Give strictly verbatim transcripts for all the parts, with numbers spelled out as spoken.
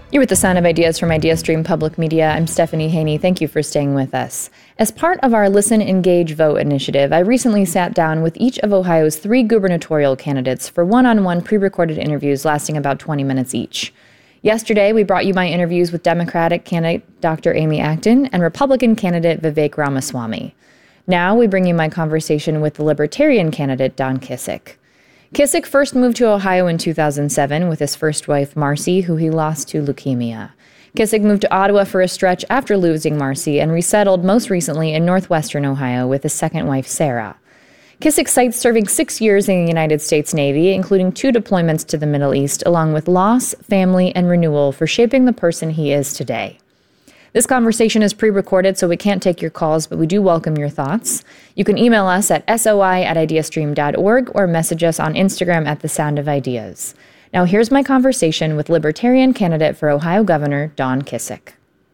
You're with the Sound of Ideas from IdeaStream Public Media. I'm Stephanie Haney. Thank you for staying with us. As part of our Listen, Engage, Vote initiative, I recently sat down with each of Ohio's three gubernatorial candidates for one-on-one pre-recorded interviews lasting about twenty minutes each. Yesterday, we brought you my interviews with Democratic candidate Doctor Amy Acton and Republican candidate Vivek Ramaswamy. Now we bring you my conversation with the Libertarian candidate Don Kissick. Kissick first moved to Ohio in two thousand seven with his first wife, Marcy, who he lost to leukemia. Kissick moved to Ottawa for a stretch after losing Marcy and resettled most recently in northwestern Ohio with his second wife, Sarah. Kissick cites serving six years in the United States Navy, including two deployments to the Middle East, along with loss, family, and renewal for shaping the person he is today. This conversation is pre-recorded, so we can't take your calls, but we do welcome your thoughts. You can email us at soi at ideastream dot org or message us on Instagram at The Sound of Ideas. Now here's my conversation with Libertarian candidate for Ohio Governor, Don Kissick.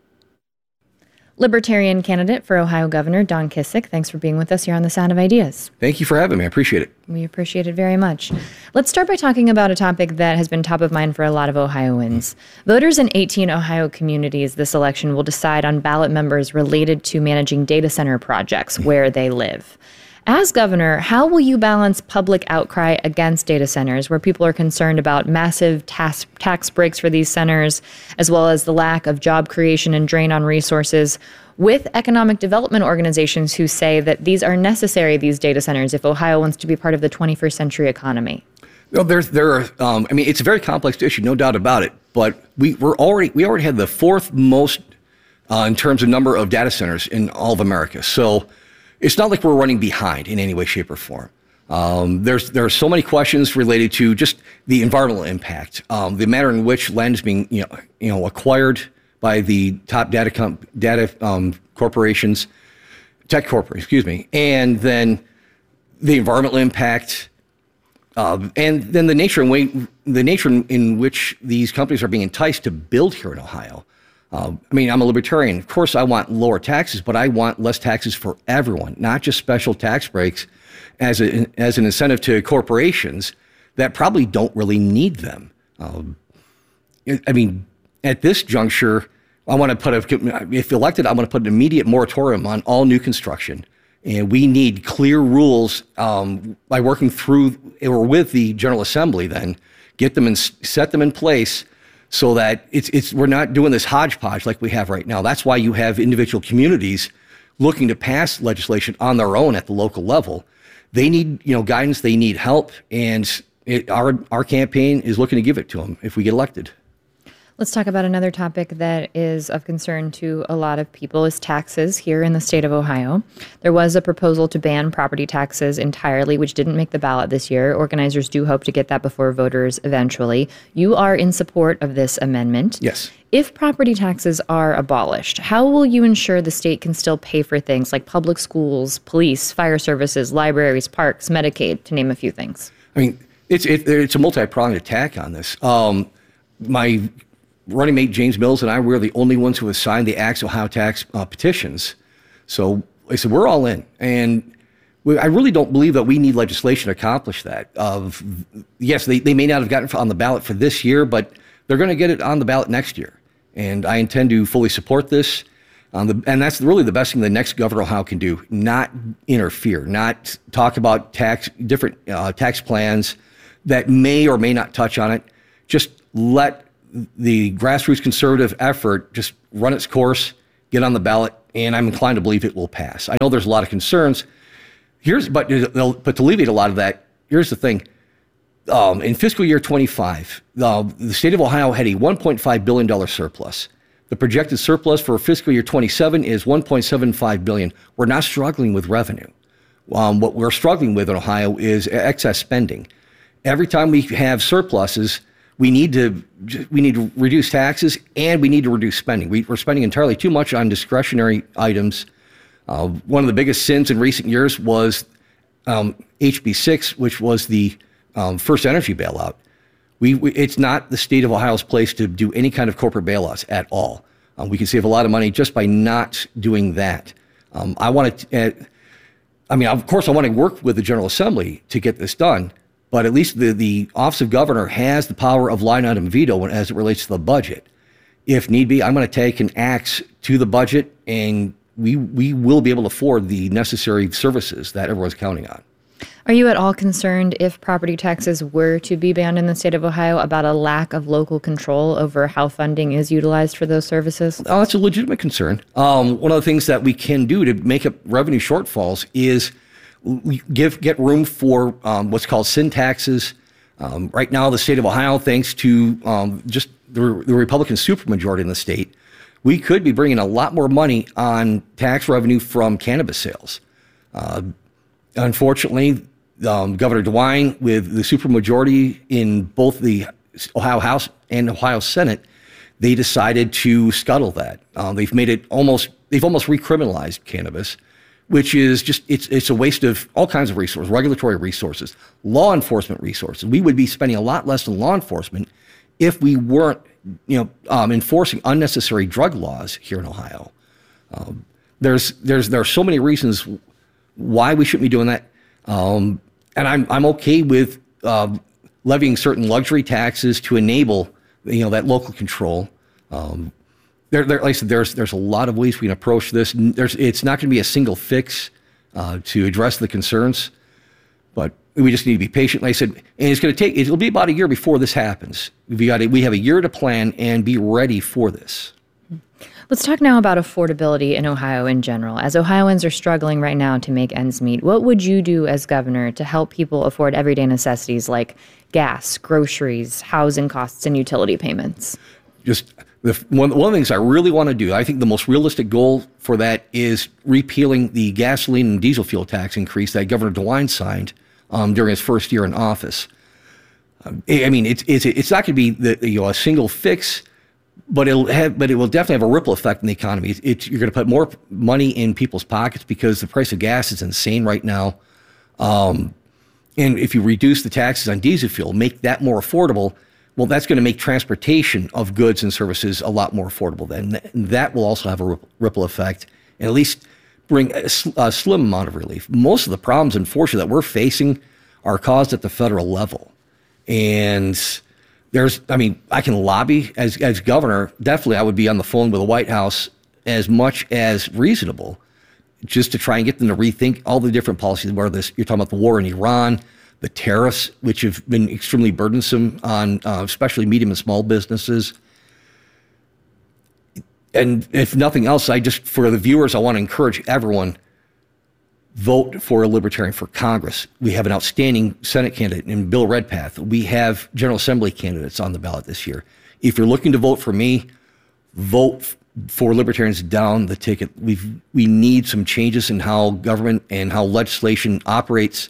Libertarian candidate for Ohio Governor, Don Kissick, thanks for being with us here on The Sound of Ideas. Thank you for having me. I appreciate it. We appreciate it very much. Let's start by talking about a topic that has been top of mind for a lot of Ohioans. Voters in eighteen Ohio communities this election will decide on ballot members related to managing data center projects where they live. As governor, how will you balance public outcry against data centers, where people are concerned about massive tax, tax breaks for these centers, as well as the lack of job creation and drain on resources, with economic development organizations who say that these are necessary, these data centers, if Ohio wants to be part of the twenty-first century economy? Well, there, there are. Um, I mean, it's a very complex issue, no doubt about it. But we we're already we already had the fourth most uh, in terms of number of data centers in all of America. So it's not like we're running behind in any way, shape, or form. Um, there's there are so many questions related to just the environmental impact, um, the manner in which land is being you know you know acquired by the top data comp, data um, corporations, tech corporations, excuse me, and then the environmental impact, uh, and then the nature and way the nature in, in which these companies are being enticed to build here in Ohio. Uh, I mean, I'm a libertarian. Of course, I want lower taxes, but I want less taxes for everyone, not just special tax breaks as a, as an incentive to corporations that probably don't really need them. Um, I mean, at this juncture, I want to put a, if elected, I'm going to put an immediate moratorium on all new construction. And we need clear rules um, by working through or with the General Assembly, then get them and set them in place so that it's it's we're not doing this hodgepodge like we have right now. That's why you have individual communities looking to pass legislation on their own at the local level. They need you know guidance, they need help, and it, our our campaign is looking to give it to them if we get elected. Let's talk about another topic that is of concern to a lot of people is taxes here in the state of Ohio. There was a proposal to ban property taxes entirely, which didn't make the ballot this year. Organizers do hope to get that before voters eventually. You are in support of this amendment. Yes. If property taxes are abolished, how will you ensure the state can still pay for things like public schools, police, fire services, libraries, parks, Medicaid, to name a few things? I mean, it's it, it's a multi-pronged attack on this. Um, my running mate James Mills and I were the only ones who have signed the Axe Ohio tax uh, petitions. So I said, we're all in. And we, I really don't believe that we need legislation to accomplish that. Of Yes, they, they may not have gotten on the ballot for this year, but they're going to get it on the ballot next year. And I intend to fully support this. Um, the, and that's really the best thing the next governor of Ohio can do, not interfere, not talk about tax different uh, tax plans that may or may not touch on it. Just let the grassroots conservative effort just run its course, get on the ballot, and I'm inclined to believe it will pass. I know there's a lot of concerns. Here's, but but to alleviate a lot of that, here's the thing. Um, in fiscal year twenty-five, uh, the state of Ohio had a one point five billion dollars surplus. The projected surplus for fiscal year twenty-seven is one point seven five billion dollars. We're not struggling with revenue. Um, what we're struggling with in Ohio is excess spending. Every time we have surpluses, we need to we need to reduce taxes and we need to reduce spending. We, we're spending entirely too much on discretionary items. Uh, one of the biggest sins in recent years was um, H B six, which was the um, first energy bailout. We, we it's not the state of Ohio's place to do any kind of corporate bailouts at all. Um, we can save a lot of money just by not doing that. Um, I want to. Uh, I mean, of course, I want to work with the General Assembly to get this done. But at least the, the Office of Governor has the power of line item veto when, as it relates to the budget. if need be, I'm going to take an axe to the budget, and we we will be able to afford the necessary services that everyone's counting on. Are you at all concerned if property taxes were to be banned in the state of Ohio about a lack of local control over how funding is utilized for those services? Oh, that's a legitimate concern. Um, one of the things that we can do to make up revenue shortfalls is give get room for um, what's called sin taxes. Um, right now, the state of Ohio, thanks to um, just the, the Republican supermajority in the state, we could be bringing a lot more money on tax revenue from cannabis sales. Uh, unfortunately, um, Governor DeWine, with the supermajority in both the Ohio House and Ohio Senate, they decided to scuttle that. Um, they've made it almost, they've almost recriminalized cannabis, which is just, it's it's a waste of all kinds of resources, regulatory resources, law enforcement resources. We would be spending a lot less on law enforcement if we weren't, you know, um, enforcing unnecessary drug laws here in Ohio. Um, there's there's there are so many reasons why we shouldn't be doing that, um, and I'm I'm okay with uh, levying certain luxury taxes to enable, you know, that local control. Um, There, there, like I said, there's there's a lot of ways we can approach this. There's, it's not going to be a single fix uh, to address the concerns, but we just need to be patient. Like I said, and it's going to take. It'll be about a year before this happens. We got. We have a year to plan and be ready for this. Let's talk now about affordability in Ohio in general. As Ohioans are struggling right now to make ends meet, what would you do as governor to help people afford everyday necessities like gas, groceries, housing costs, and utility payments? Just. The, one, one of the things I really want to do, I think the most realistic goal for that is repealing the gasoline and diesel fuel tax increase that Governor DeWine signed um, during his first year in office. Um, I mean, it's it's it's not going to be the, you know, a single fix, but it'll have, but it will definitely have a ripple effect in the economy. It's, it's, you're going to put more money in people's pockets because the price of gas is insane right now, um, and if you reduce the taxes on diesel fuel, make that more affordable. Well, that's going to make transportation of goods and services a lot more affordable. Then that will also have a ripple effect and at least bring a, a slim amount of relief. Most of the problems, unfortunately, that we're facing are caused at the federal level. And there's, I mean, I can lobby as, as governor. Definitely, I would be on the phone with the White House as much as reasonable just to try and get them to rethink all the different policies, where this, you're talking about the war in Iran, the tariffs, which have been extremely burdensome on uh, especially medium and small businesses. And if nothing else, I just, for the viewers, I want to encourage everyone, vote for a Libertarian for Congress. We have an outstanding Senate candidate in Bill Redpath. We have General Assembly candidates on the ballot this year. If you're looking to vote for me, vote for Libertarians down the ticket. We've, we need some changes in how government and how legislation operates.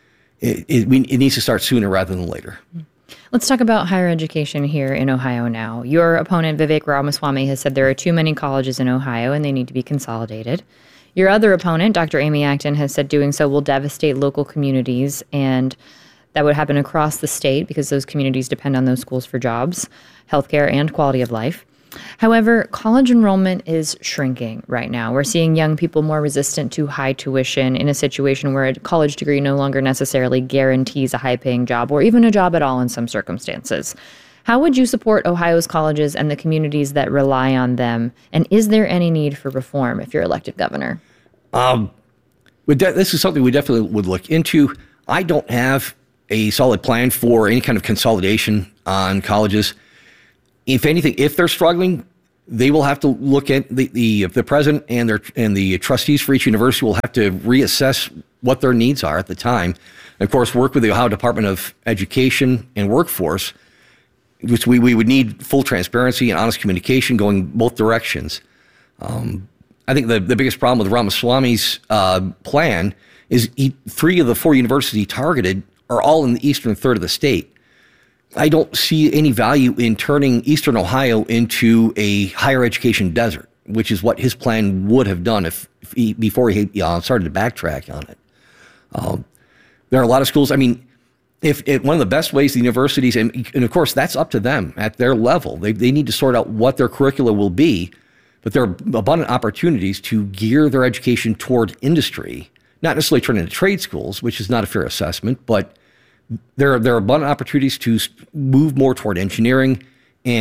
It, it, we, it needs to start sooner rather than later. Let's talk about higher education here in Ohio now. Your opponent, Vivek Ramaswamy, has said there are too many colleges in Ohio and they need to be consolidated. Your other opponent, Doctor Amy Acton, has said doing so will devastate local communities, and that would happen across the state because those communities depend on those schools for jobs, healthcare, and quality of life. However, college enrollment is shrinking right now. We're seeing young people more resistant to high tuition in a situation where a college degree no longer necessarily guarantees a high-paying job or even a job at all in some circumstances. How would you support Ohio's colleges and the communities that rely on them? And is there any need for reform if you're elected governor? Um, this is something we definitely would look into. I don't have a solid plan for any kind of consolidation on colleges. If anything, if they're struggling, they will have to look at the, the the president and their and the trustees for each university will have to reassess what their needs are at the time. And of course, work with the Ohio Department of Education and Workforce, which we, we would need full transparency and honest communication going both directions. Um, I think the, the biggest problem with Ramaswamy's uh, plan is he, three of the four universities he targeted are all in the eastern third of the state. I don't see any value in turning Eastern Ohio into a higher education desert, which is what his plan would have done if, if he, before he uh, started to backtrack on it. Um, there are a lot of schools. I mean, if, if one of the best ways the universities, and, and of course that's up to them at their level, they, they need to sort out what their curricula will be, but there are abundant opportunities to gear their education toward industry, not necessarily turn into trade schools, which is not a fair assessment, but There are, there are abundant opportunities to move more toward engineering and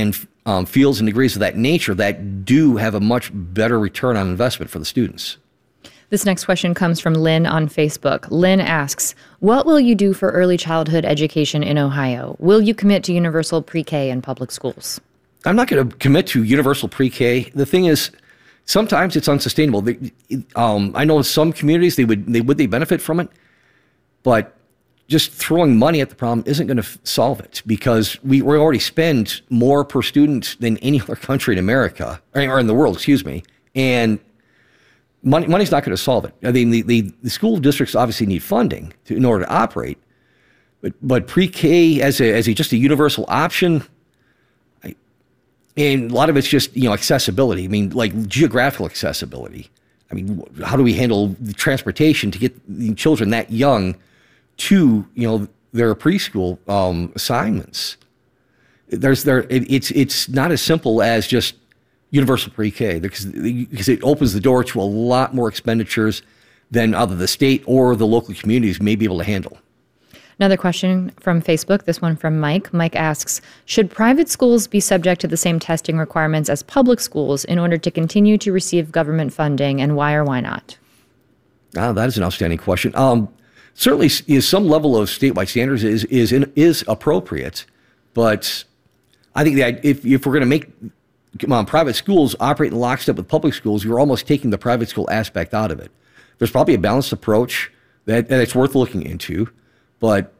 um, fields and degrees of that nature that do have a much better return on investment for the students. This next question comes from Lynn on Facebook. Lynn asks, what will you do for early childhood education in Ohio? Will you commit to universal pre-K in public schools? I'm not going to commit to universal pre-K. The thing is, sometimes it's unsustainable. They, um, I know in some communities they would they would they benefit from it, but just throwing money at the problem isn't going to f- solve it, because we, we already spend more per student than any other country in America, or in the world, excuse me. And money money's not going to solve it. I mean, the, the, the school districts obviously need funding to, in order to operate, but but pre-K as a as a just a universal option, I, and a lot of it's just, you know, accessibility. I mean, like geographical accessibility. I mean, how do we handle the transportation to get the children that young to, you know, their preschool um, assignments? There's there it, it's it's not as simple as just universal pre-K, because because it opens the door to a lot more expenditures than either the state or the local communities may be able to handle. Another question from Facebook, this one from Mike. Mike asks, should private schools be subject to the same testing requirements as public schools in order to continue to receive government funding, and why or why not? Ah, that is an outstanding question. Um, certainly, is some level of statewide standards is is in, is appropriate, but I think that if if we're going to make um, private schools operate in lockstep with public schools, you're almost taking the private school aspect out of it. There's probably a balanced approach that that's worth looking into, but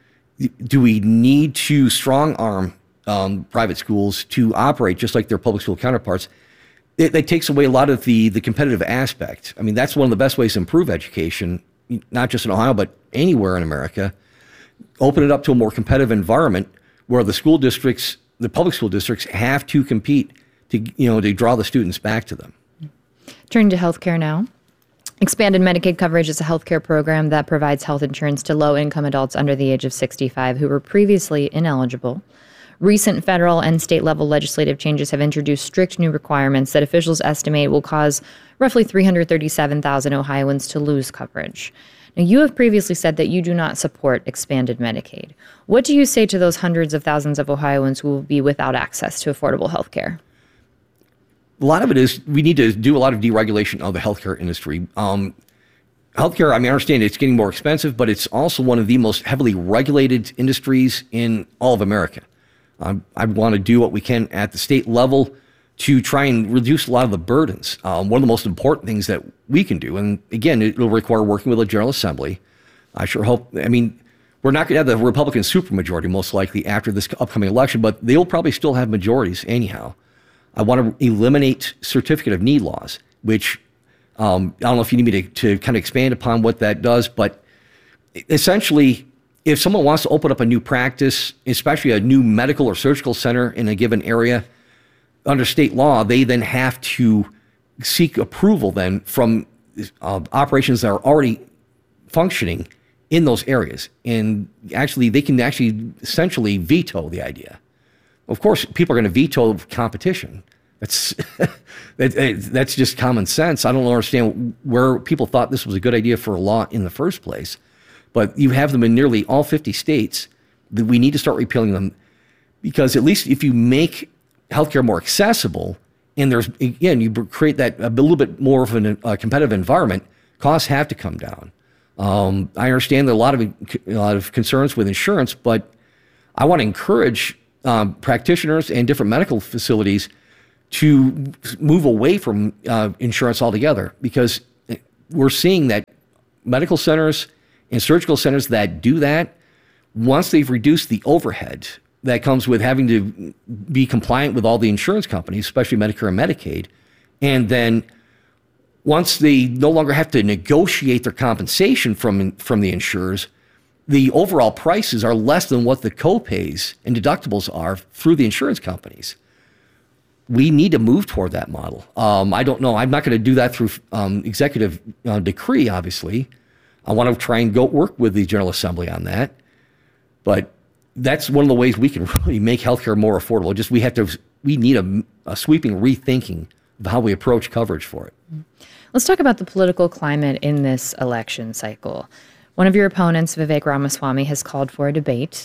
do we need to strong arm um, private schools to operate just like their public school counterparts? It, that takes away a lot of the the competitive aspect. I mean, that's one of the best ways to improve education, not just in Ohio, but anywhere in America. Open it up to a more competitive environment where the school districts, the public school districts, have to compete to, you know, to draw the students back to them. Turning to healthcare now. Expanded Medicaid coverage is a healthcare program that provides health insurance to low-income adults under the age of sixty-five who were previously ineligible. Recent federal and state-level legislative changes have introduced strict new requirements that officials estimate will cause roughly three hundred thirty-seven thousand Ohioans to lose coverage. Now, you have previously said that you do not support expanded Medicaid. What do you say to those hundreds of thousands of Ohioans who will be without access to affordable health care? A lot of it is we need to do a lot of deregulation of the healthcare industry. Um, healthcare, I mean, I understand it's getting more expensive, but it's also one of the most heavily regulated industries in all of America. Um, I want to do what we can at the state level to try and reduce a lot of the burdens. Um, one of the most important things that we can do, and again, it will require working with the General Assembly. I sure hope, I mean, we're not going to have the Republican supermajority most likely after this upcoming election, but they'll probably still have majorities anyhow. I want to eliminate certificate of need laws, which um, I don't know if you need me to, to kind of expand upon what that does, but essentially, if someone wants to open up a new practice, especially a new medical or surgical center in a given area, under state law, they then have to seek approval then from uh, operations that are already functioning in those areas. And actually, they can actually essentially veto the idea. Of course, people are going to veto competition. That's that, that's just common sense. I don't understand where people thought this was a good idea for a law in the first place. But you have them in nearly all fifty states. That we need to start repealing them, because at least if you make healthcare more accessible, and there's again you create that a little bit more of an, a competitive environment, costs have to come down. Um, I understand there are a lot of a lot of concerns with insurance, but I want to encourage Um, practitioners and different medical facilities to move away from uh, insurance altogether, because we're seeing that medical centers and surgical centers that do that, once they've reduced the overhead that comes with having to be compliant with all the insurance companies, especially Medicare and Medicaid, and then once they no longer have to negotiate their compensation from from the insurers, the overall prices are less than what the co-pays and deductibles are through the insurance companies. We need to move toward that model. Um, I don't know. I'm not going to do that through um, executive uh, decree, obviously. I want to try and go work with the General Assembly on that. But that's one of the ways we can really make healthcare more affordable. Just we have to, we need a, a sweeping rethinking of how we approach coverage for it. Let's talk about the political climate in this election cycle. One of your opponents, Vivek Ramaswamy, has called for a debate. Mm-hmm.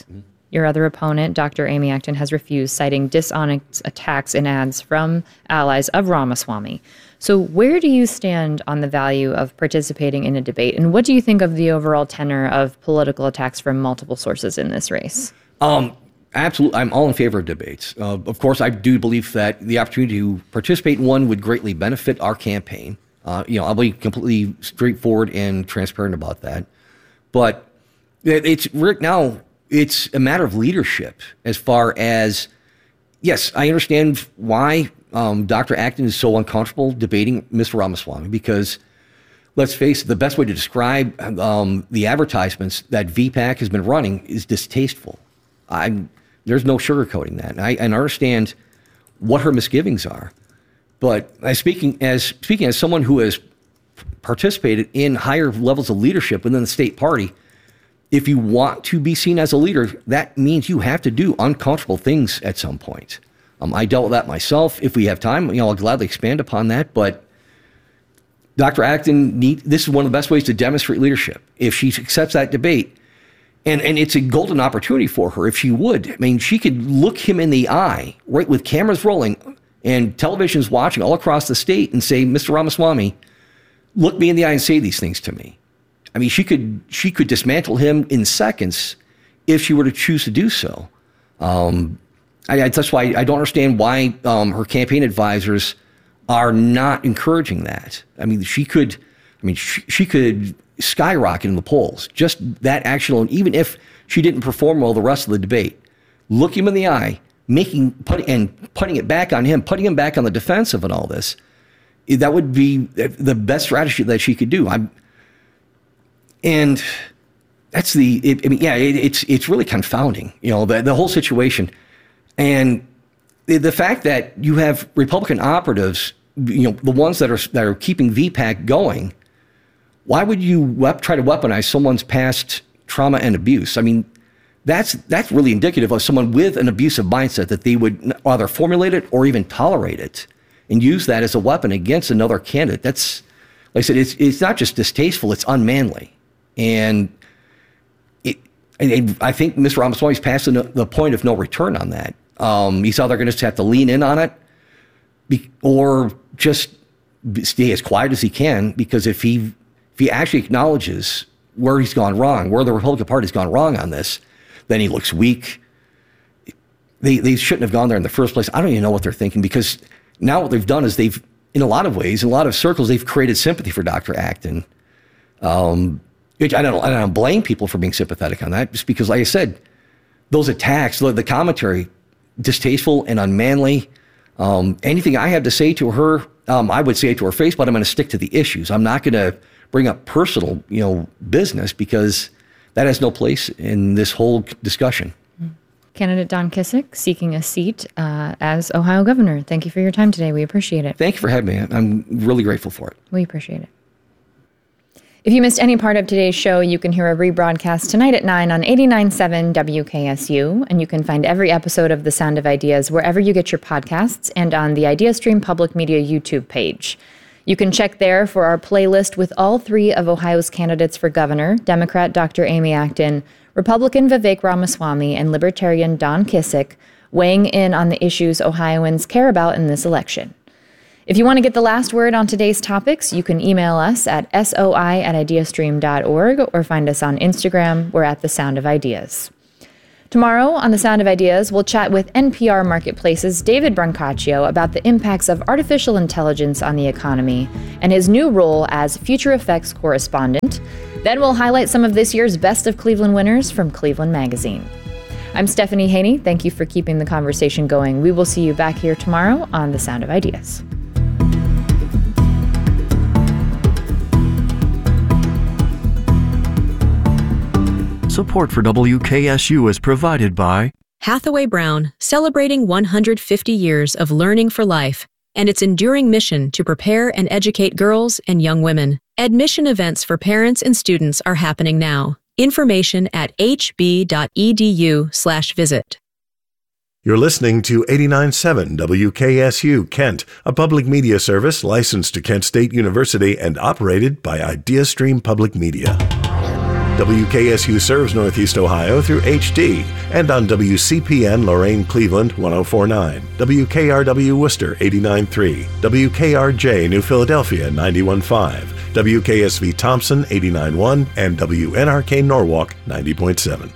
Your other opponent, Doctor Amy Acton, has refused, citing dishonest attacks in ads from allies of Ramaswamy. So where do you stand on the value of participating in a debate? And what do you think of the overall tenor of political attacks from multiple sources in this race? Um, absolutely. I'm all in favor of debates. Uh, of course, I do believe that the opportunity to participate in one would greatly benefit our campaign. Uh, you know, I'll be completely straightforward and transparent about that. But it's right now, it's a matter of leadership as far as, yes, I understand why um, Doctor Acton is so uncomfortable debating Mister Ramaswamy, because let's face it, the best way to describe um, the advertisements that V PAC has been running is distasteful. I'm, there's no sugarcoating that. And I, and I understand what her misgivings are. But as speaking as speaking as someone who has participated in higher levels of leadership within the state party, if you want to be seen as a leader, that means you have to do uncomfortable things at some point. Um, I dealt with that myself. If we have time, you know, I'll gladly expand upon that. But Doctor Acton, need, this is one of the best ways to demonstrate leadership. If she accepts that debate, and, and it's a golden opportunity for her, if she would. I mean, she could look him in the eye, right, with cameras rolling and television's watching all across the state and say, Mister Ramaswamy, look me in the eye and say these things to me. I mean, she could she could dismantle him in seconds if she were to choose to do so. Um, I, I, that's why I don't understand why um, her campaign advisors are not encouraging that. I mean, she could, I mean, she, she could skyrocket in the polls. Just that action alone, even if she didn't perform well the rest of the debate, look him in the eye, making putting and putting it back on him, putting him back on the defensive and all this. That would be the best strategy that she could do. I'm. And that's the, it, I mean, yeah, it, it's it's really confounding, you know, the, the whole situation. And the, the fact that you have Republican operatives, you know, the ones that are that are keeping V PAC going, why would you wep- try to weaponize someone's past trauma and abuse? I mean, that's that's really indicative of someone with an abusive mindset, that they would either formulate it or even tolerate it and use that as a weapon against another candidate. That's, like I said, it's it's not just distasteful, it's unmanly. And, it, and I think Mister Ramaswamy's past the, the point of no return on that. Um, he's either going to have to lean in on it be, or just stay as quiet as he can, because if he if he actually acknowledges where he's gone wrong, where the Republican Party's gone wrong on this, then he looks weak. They they shouldn't have gone there in the first place. I don't even know what they're thinking, because now what they've done is they've, in a lot of ways, in a lot of circles, they've created sympathy for Doctor Acton. Um, I don't, I don't blame people for being sympathetic on that, just because, like I said, those attacks, the commentary, distasteful and unmanly. Um, anything I have to say to her, um, I would say it to her face, but I'm going to stick to the issues. I'm not going to bring up personal, you know, business, because that has no place in this whole discussion. Candidate Don Kissick, seeking a seat uh, as Ohio governor. Thank you for your time today. We appreciate it. Thank you for having me. I'm really grateful for it. We appreciate it. If you missed any part of today's show, you can hear a rebroadcast tonight at nine on eighty-nine point seven W K S U, and you can find every episode of The Sound of Ideas wherever you get your podcasts and on the IdeaStream Public Media YouTube page. You can check there for our playlist with all three of Ohio's candidates for governor, Democrat Doctor Amy Acton, Republican Vivek Ramaswamy, and Libertarian Don Kissick, weighing in on the issues Ohioans care about in this election. If you want to get the last word on today's topics, you can email us at soi at ideastream dot org or find us on Instagram. We're at The Sound of Ideas. Tomorrow on The Sound of Ideas, we'll chat with N P R Marketplace's David Brancaccio about the impacts of artificial intelligence on the economy and his new role as Future Effects correspondent. Then we'll highlight some of this year's Best of Cleveland winners from Cleveland Magazine. I'm Stephanie Haney. Thank you for keeping the conversation going. We will see you back here tomorrow on The Sound of Ideas. Support for W K S U is provided by Hathaway Brown, celebrating one hundred fifty years of learning for life and its enduring mission to prepare and educate girls and young women. Admission events for parents and students are happening now. Information at h b dot e d u slash visit. You're listening to eighty-nine point seven W K S U Kent, a public media service licensed to Kent State University and operated by IdeaStream Public Media. W K S U serves Northeast Ohio through H D and on W C P N Lorain Cleveland one oh four point nine, W K R W Worcester eighty-nine point three, W K R J New Philadelphia ninety-one point five, W K S V Thompson eighty-nine point one, and W N R K Norwalk ninety point seven.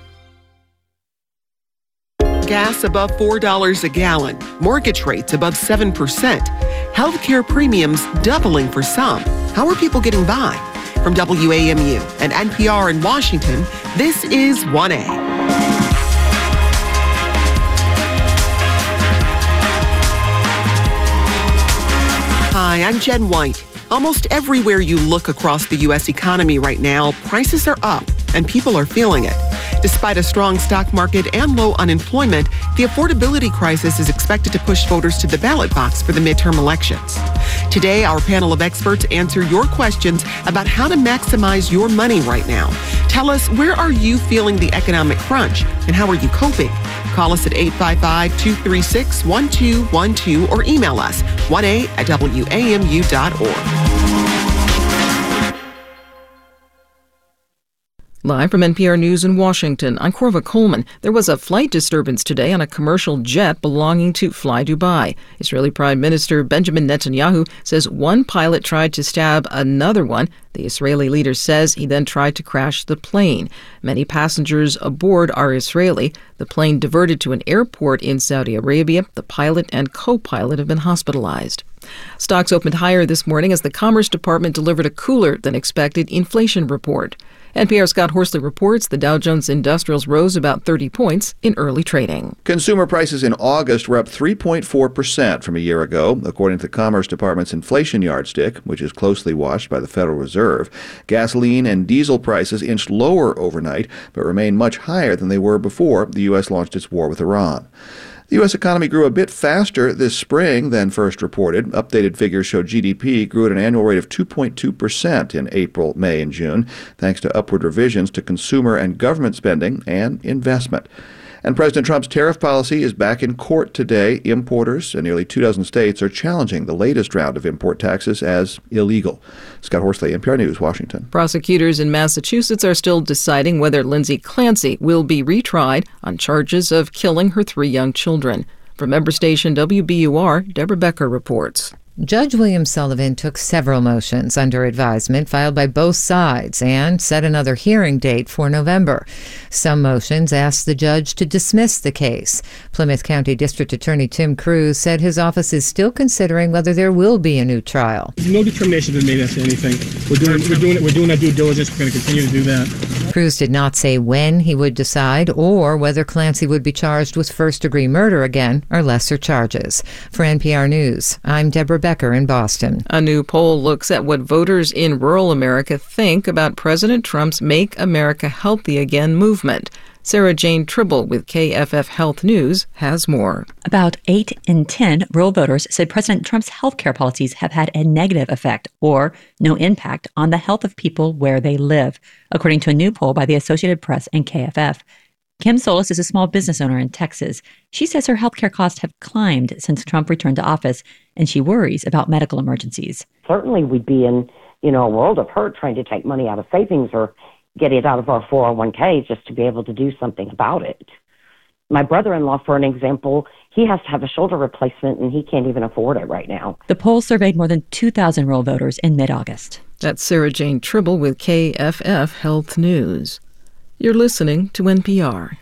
Gas above four dollars a gallon, mortgage rates above seven percent, healthcare premiums doubling for some. How are people getting by? From W A M U and N P R in Washington, this is one A. Hi, I'm Jen White. Almost everywhere you look across the U S economy right now, prices are up and people are feeling it. Despite a strong stock market and low unemployment, the affordability crisis is expected to push voters to the ballot box for the midterm elections. Today, our panel of experts answer your questions about how to maximize your money right now. Tell us, where are you feeling the economic crunch and how are you coping? Call us at eight five five, two three six, one two one two or email us one A at W A M U dot org. Live from N P R News in Washington, I'm Corva Coleman. There was a flight disturbance today on a commercial jet belonging to Fly Dubai. Israeli Prime Minister Benjamin Netanyahu says one pilot tried to stab another one. The Israeli leader says he then tried to crash the plane. Many passengers aboard are Israeli. The plane diverted to an airport in Saudi Arabia. The pilot and co-pilot have been hospitalized. Stocks opened higher this morning as the Commerce Department delivered a cooler than expected inflation report. N P R's Scott Horsley reports the Dow Jones Industrials rose about thirty points in early trading. Consumer prices in August were up three point four percent from a year ago, according to the Commerce Department's inflation yardstick, which is closely watched by the Federal Reserve. Gasoline and diesel prices inched lower overnight, but remain much higher than they were before the U S launched its war with Iran. The U S economy grew a bit faster this spring than first reported. Updated figures show G D P grew at an annual rate of two point two percent in April, May, and June, thanks to upward revisions to consumer and government spending and investment. And President Trump's tariff policy is back in court today. Importers in nearly two dozen states are challenging the latest round of import taxes as illegal. Scott Horsley, N P R News, Washington. Prosecutors in Massachusetts are still deciding whether Lindsay Clancy will be retried on charges of killing her three young children. From member station W B U R, Deborah Becker reports. Judge William Sullivan took several motions under advisement filed by both sides and set another hearing date for November. Some motions asked the judge to dismiss the case. Plymouth County District Attorney Tim Cruz said his office is still considering whether there will be a new trial. No determination has been made as to anything. We're doing, we're doing it. We're doing our due diligence. We're going to continue to do that. Cruz did not say when he would decide or whether Clancy would be charged with first-degree murder again or lesser charges. For N P R News, I'm Deborah Becker in Boston. A new poll looks at what voters in rural America think about President Trump's Make America Healthy Again movement. Sarah Jane Tribble with K F F Health News has more. About eight in ten rural voters said President Trump's health care policies have had a negative effect or no impact on the health of people where they live, according to a new poll by the Associated Press and K F F. Kim Solis is a small business owner in Texas. She says her healthcare costs have climbed since Trump returned to office, and she worries about medical emergencies. Certainly we'd be in, you know, a world of hurt trying to take money out of savings or get it out of our four oh one k just to be able to do something about it. My brother-in-law, for an example, he has to have a shoulder replacement, and he can't even afford it right now. The poll surveyed more than two thousand rural voters in mid-August. That's Sarah Jane Tribble with K F F Health News. You're listening to N P R.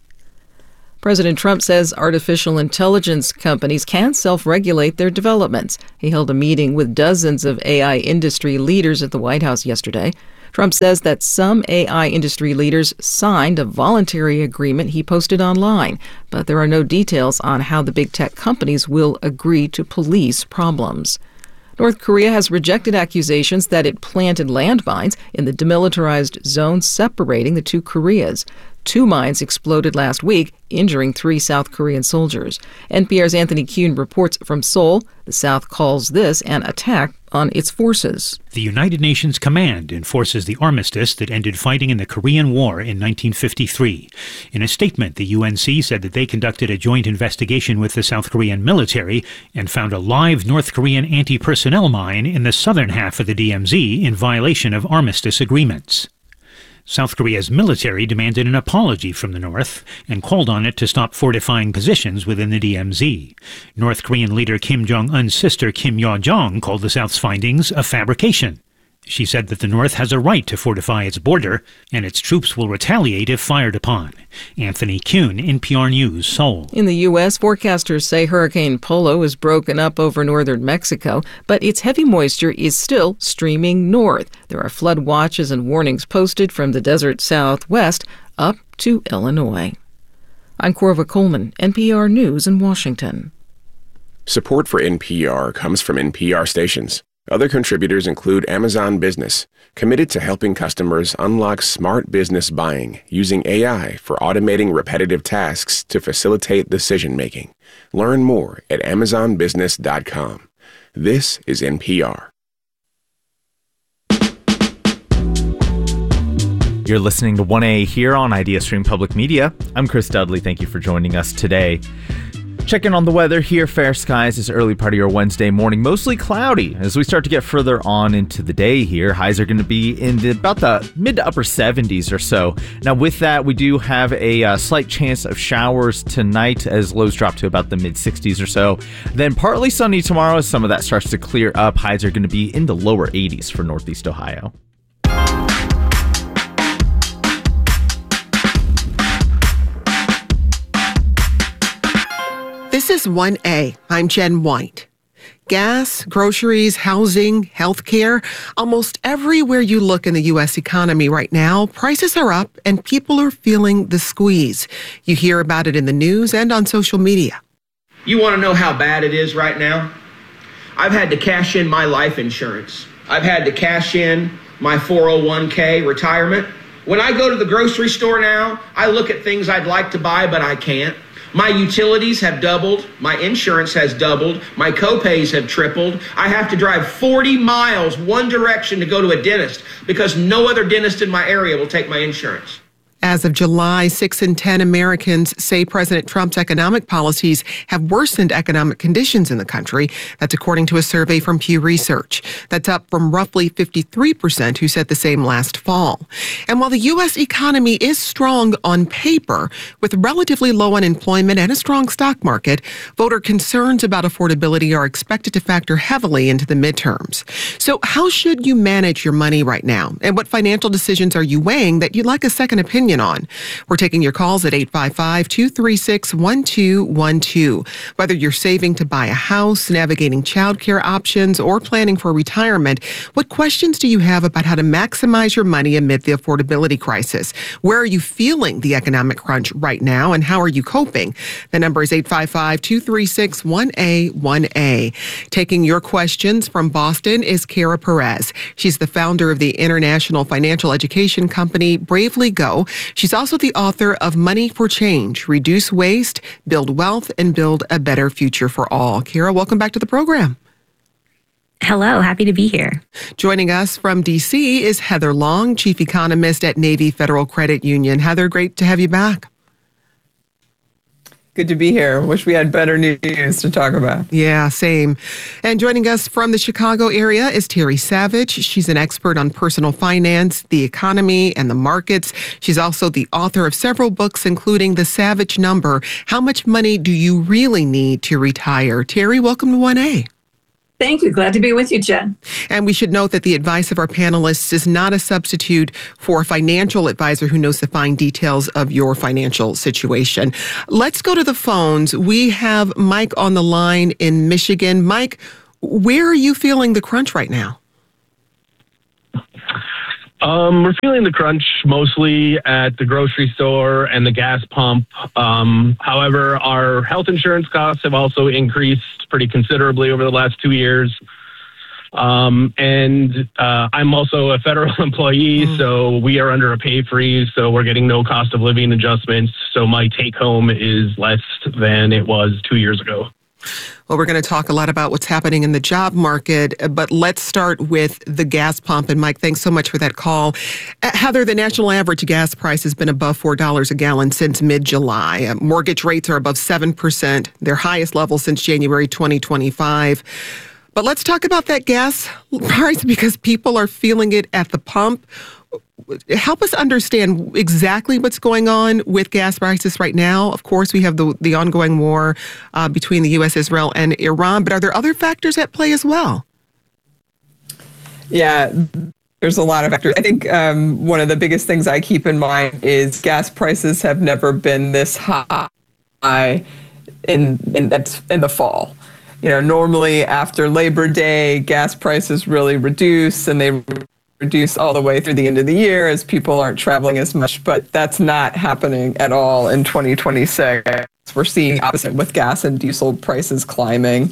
President Trump says artificial intelligence companies can self-regulate their developments. He held a meeting with dozens of A I industry leaders at the White House yesterday. Trump says that some A I industry leaders signed a voluntary agreement he posted online, but there are no details on how the big tech companies will agree to police problems. North Korea has rejected accusations that it planted landmines in the demilitarized zone separating the two Koreas. Two mines exploded last week, injuring three South Korean soldiers. N P R's Anthony Kuhn reports from Seoul. The South calls this an attack on its forces. The United Nations Command enforces the armistice that ended fighting in the Korean War in nineteen fifty-three. In a statement, the U N C said that they conducted a joint investigation with the South Korean military and found a live North Korean anti-personnel mine in the southern half of the D M Z in violation of armistice agreements. South Korea's military demanded an apology from the North and called on it to stop fortifying positions within the D M Z. North Korean leader Kim Jong-un's sister Kim Yo-jong called the South's findings a fabrication. She said that the North has a right to fortify its border, and its troops will retaliate if fired upon. Anthony Kuhn, N P R News, Seoul. In the U S, forecasters say Hurricane Polo is broken up over northern Mexico, but its heavy moisture is still streaming north. There are flood watches and warnings posted from the desert southwest up to Illinois. I'm Corva Coleman, N P R News in Washington. Support for N P R comes from N P R stations. Other contributors include Amazon Business, committed to helping customers unlock smart business buying using A I for automating repetitive tasks to facilitate decision-making. Learn more at amazon business dot com. This is N P R. You're listening to one A here on IdeaStream Public Media. I'm Chris Dudley. Thank you for joining us today. Checking on the weather here, fair skies this early part of your Wednesday morning, mostly cloudy. As we start to get further on into the day here, highs are going to be in the, about the mid to upper seventies or so. Now with that, we do have a uh, slight chance of showers tonight as lows drop to about the mid sixties or so. Then partly sunny tomorrow as some of that starts to clear up. Highs are going to be in the lower eighties for Northeast Ohio. This is one A. I'm Jen White. Gas, groceries, housing, healthcare, almost everywhere you look in the U S economy right now, prices are up and people are feeling the squeeze. You hear about it in the news and on social media. You want to know how bad it is right now? I've had to cash in my life insurance. I've had to cash in my four oh one k retirement. When I go to the grocery store now, I look at things I'd like to buy, but I can't. My utilities have doubled. My insurance has doubled. My co-pays have tripled. I have to drive forty miles one direction to go to a dentist because no other dentist in my area will take my insurance. As of July, six in ten Americans say President Trump's economic policies have worsened economic conditions in the country. That's according to a survey from Pew Research. That's up from roughly fifty-three percent who said the same last fall. And while the U S economy is strong on paper, with relatively low unemployment and a strong stock market, voter concerns about affordability are expected to factor heavily into the midterms. So how should you manage your money right now? And what financial decisions are you weighing that you'd like a second opinion on? We're taking your calls at eight five five, two three six, one two one two. Whether you're saving to buy a house, navigating childcare options, or planning for retirement, what questions do you have about how to maximize your money amid the affordability crisis? Where are you feeling the economic crunch right now, and how are you coping? The number is eight five five, two three six, one A one A. Taking your questions from Boston is Kara Perez. She's the founder of the international financial education company Bravely Go. She's also the author of Money for Change, Reduce Waste, Build Wealth, and Build a Better Future for All. Kara, welcome back to the program. Hello, happy to be here. Joining us from D C is Heather Long, Chief Economist at Navy Federal Credit Union. Heather, great to have you back. Good to be here. Wish we had better news to talk about. Yeah, same. And joining us from the Chicago area is Terry Savage. She's an expert on personal finance, the economy, and the markets. She's also the author of several books, including The Savage Number, How Much Money Do You Really Need to Retire? Terry, welcome to one A. Thank you. Glad to be with you, Jen. And we should note that the advice of our panelists is not a substitute for a financial advisor who knows the fine details of your financial situation. Let's go to the phones. We have Mike on the line in Michigan. Mike, where are you feeling the crunch right now? Um, we're feeling the crunch mostly at the grocery store and the gas pump. Um, however, our health insurance costs have also increased pretty considerably over the last two years. Um, and uh, I'm also a federal employee, mm. so we are under a pay freeze, so we're getting no cost of living adjustments. So my take home is less than it was two years ago. Well, we're going to talk a lot about what's happening in the job market, but let's start with the gas pump. And Mike, thanks so much for that call. Heather, the national average gas price has been above four dollars a gallon since mid-July. Uh, mortgage rates are above seven percent, their highest level since January twenty twenty-five. But let's talk about that gas price because people are feeling it at the pump. help us understand exactly what's going on with gas prices right now. Of course, we have the, the ongoing war uh, between the U S, Israel, and Iran, but are there other factors at play as well? Yeah, there's a lot of factors. I think um, one of the biggest things I keep in mind is gas prices have never been this high in in, that's in the fall. You know, normally after Labor Day, gas prices really reduce, and they reduce all the way through the end of the year as people aren't traveling as much. But that's not happening at all in twenty twenty-six. We're seeing opposite with gas and diesel prices climbing.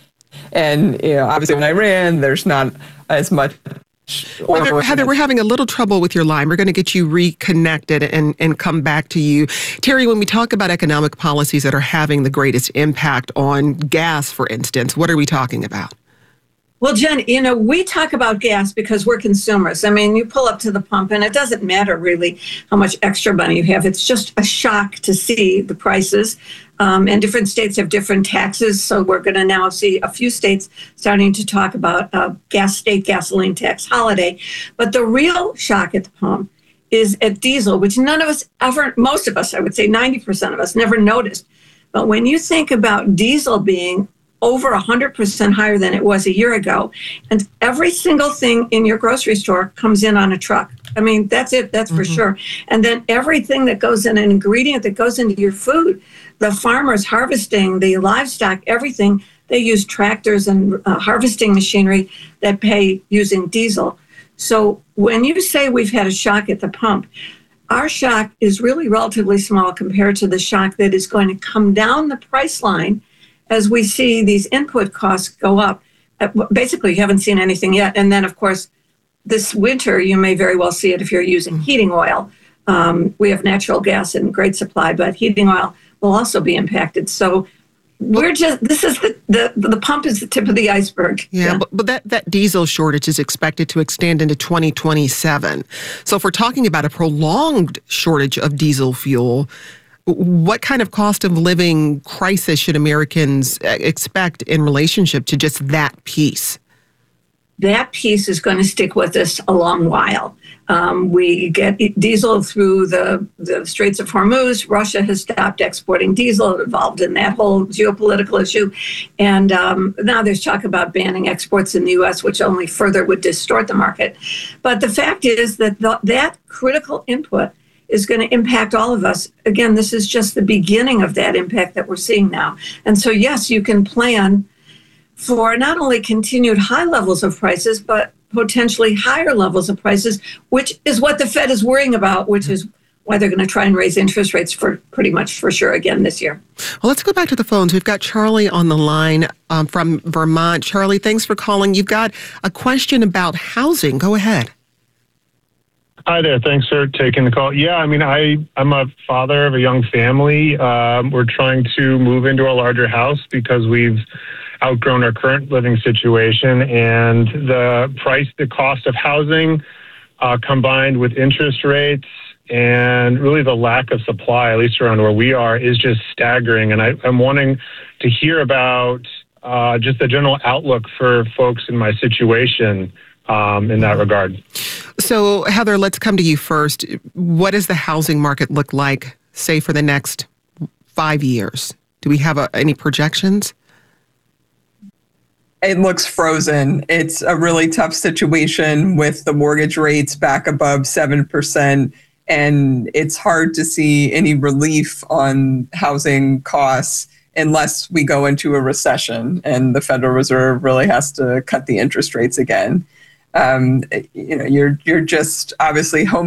And, you know, obviously in Iran, there's not as much. Heather, Heather, we're having a little trouble with your line. We're going to get you reconnected and, and come back to you. Terry, when we talk about economic policies that are having the greatest impact on gas, for instance, what are we talking about? Well, Jen, you know, we talk about gas because we're consumers. I mean, you pull up to the pump and it doesn't matter really how much extra money you have. It's just a shock to see the prices. Um, and different states have different taxes. So we're going to now see a few states starting to talk about a gas state gasoline tax holiday. But the real shock at the pump is at diesel, which none of us ever, most of us, I would say ninety percent of us never noticed. But when you think about diesel being over one hundred percent higher than it was a year ago, and every single thing in your grocery store comes in on a truck. I mean, that's it, that's for mm-hmm. sure. And then everything that goes in, an ingredient that goes into your food, the farmers harvesting, the livestock, everything, they use tractors and uh, harvesting machinery that pay using diesel. So when you say we've had a shock at the pump, our shock is really relatively small compared to the shock that is going to come down the price line as we see these input costs go up. Basically, you haven't seen anything yet. And then, of course, this winter, you may very well see it if you're using heating oil. Um, we have natural gas in great supply, but heating oil will also be impacted. So we're just, this is the, the, the pump is the tip of the iceberg. Yeah, yeah. But, but that, that diesel shortage is expected to extend into twenty twenty-seven. So if we're talking about a prolonged shortage of diesel fuel, what kind of cost of living crisis should Americans expect in relationship to just that piece? That piece is going to stick with us a long while. Um, we get diesel through the, the Straits of Hormuz. Russia has stopped exporting diesel, involved in that whole geopolitical issue. And um, now there's talk about banning exports in the U S, which only further would distort the market. But the fact is that the, that critical input is going to impact all of us. Again, this is just the beginning of that impact that we're seeing now. And so, yes, you can plan for not only continued high levels of prices, but potentially higher levels of prices, which is what the Fed is worrying about, which is why they're going to try and raise interest rates for pretty much for sure again this year. Well, let's go back to the phones. We've got Charlie on the line um, from Vermont. Charlie, thanks for calling. You've got a question about housing. Go ahead. Hi there. Thanks for taking the call. Yeah, I mean, I, I'm a father of a young family. Um, we're trying to move into a larger house because we've outgrown our current living situation, and the price, the cost of housing uh, combined with interest rates and really the lack of supply, at least around where we are, is just staggering. And I, I'm wanting to hear about uh, just the general outlook for folks in my situation um, in that regard. So, Heather, let's come to you first. What does the housing market look like, say, for the next five years? Do we have a, any projections? It looks frozen. It's a really tough situation with the mortgage rates back above seven percent, and it's hard to see any relief on housing costs unless we go into a recession and the Federal Reserve really has to cut the interest rates again. Um, you know, you're you're just obviously home